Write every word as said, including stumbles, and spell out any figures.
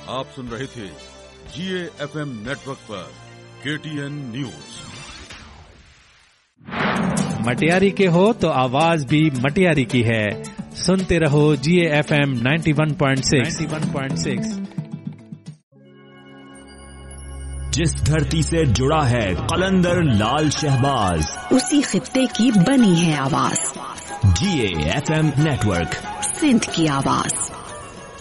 आप सुन रहे थे जीए एफएम नेटवर्क पर केटीएन न्यूज। मटियारी के हो तो आवाज भी मटियारी की है। सुनते रहो जीए FM ninety one point six. जिस धरती से जुड़ा है कलंदर लाल शहबाज, उसी खित्ते की बनी है आवाज। जीए एफएम नेटवर्क, सिंध की आवाज।